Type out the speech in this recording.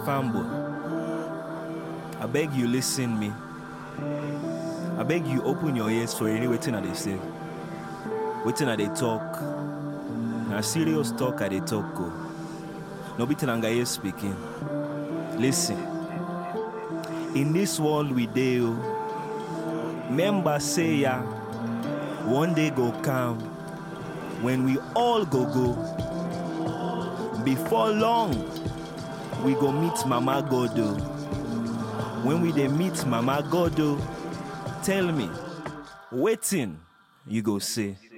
Fanboy, I beg you listen me. I beg you open your ears for any waiting that they say. Waiting that they talk. Now serious talk that they talk go. No beating and guy speaking. Listen. In this world we deal. Members say ya, one day go come when we all go. Before long, we go meet Mama Godo. When we dey meet Mama Godo, tell me, waiting you go say.